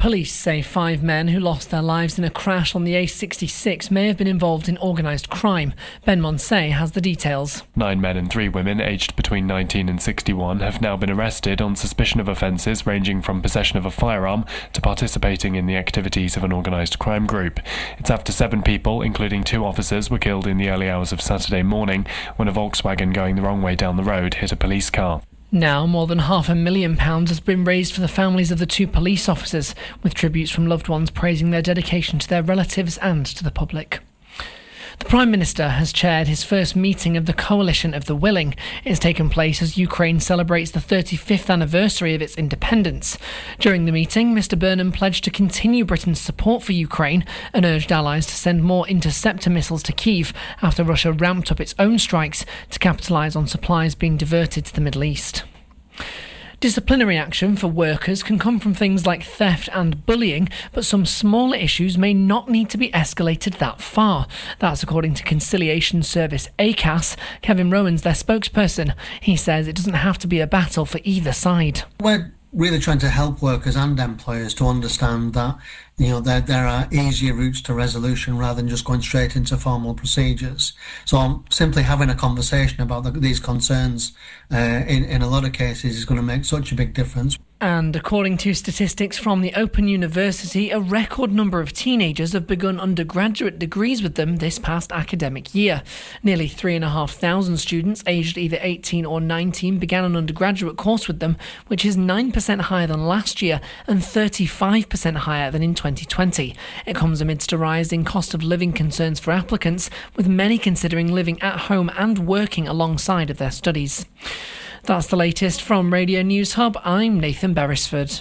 Police say 5 men who lost their lives in a crash on the A66 may have been involved in organised crime. Ben Monsey has the details. 9 men and 3 women aged between 19 and 61 have now been arrested on suspicion of offences ranging from possession of a firearm to participating in the activities of an organised crime group. It's after 7 people, including 2 officers, were killed in the early hours of Saturday morning when a Volkswagen going the wrong way down the road hit a police car. Now, more than £500,000 has been raised for the families of the 2 police officers, with tributes from loved ones praising their dedication to their relatives and to the public. The Prime Minister has chaired his first meeting of the Coalition of the Willing. It has taken place as Ukraine celebrates the 35th anniversary of its independence. During the meeting, Mr Burnham pledged to continue Britain's support for Ukraine and urged allies to send more interceptor missiles to Kyiv after Russia ramped up its own strikes to capitalise on supplies being diverted to the Middle East. Disciplinary action for workers can come from things like theft and bullying, but some smaller issues may not need to be escalated that far. That's according to conciliation service ACAS. Kevin Rowan's their spokesperson. He says it doesn't have to be a battle for either side. We're really trying to help workers and employers to understand that there are easier routes to resolution rather than just going straight into formal procedures. So simply having a conversation about these concerns in a lot of cases is going to make such a big difference. And according to statistics from the Open University, a record number of teenagers have begun undergraduate degrees with them this past academic year. Nearly 3,500 students aged either 18 or 19 began an undergraduate course with them, which is 9% higher than last year and 35% higher than in 2020. It comes amidst a rise in cost of living concerns for applicants, with many considering living at home and working alongside of their studies. That's the latest from Radio News Hub. I'm Nathan Beresford.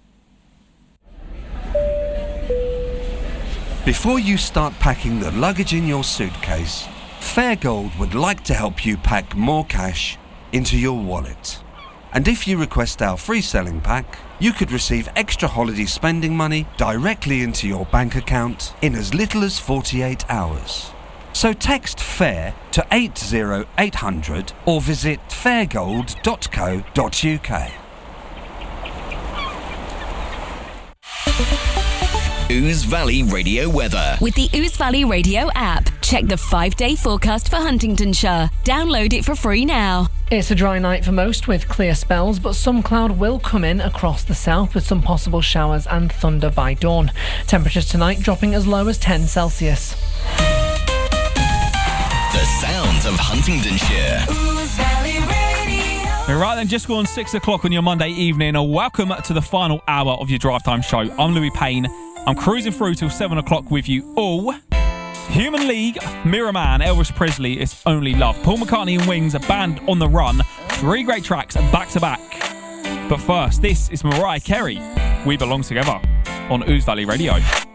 Before you start packing the luggage in your suitcase, Fairgold would like to help you pack more cash into your wallet. And if you request our free selling pack, you could receive extra holiday spending money directly into your bank account in as little as 48 hours. So text FAIR to 80800 or visit fairgold.co.uk. Ouse Valley Radio weather. With the Ouse Valley Radio app, check the 5-day forecast for Huntingdonshire. Download it for free now. It's a dry night for most with clear spells, but some cloud will come in across the south with some possible showers and thunder by dawn. Temperatures tonight dropping as low as 10 Celsius. The sounds of Huntingdonshire. Ouse Valley Radio. Right then, just gone 6 o'clock on your Monday evening. Welcome to the final hour of your Drive Time show. I'm Louis Payne. I'm cruising through till 7 o'clock with you all. Human League, Mirror Man, Elvis Presley, It's Only Love. Paul McCartney and Wings, a band on the run. 3 great tracks back to back. But first, this is Mariah Carey. We Belong Together on Ouse Valley Radio.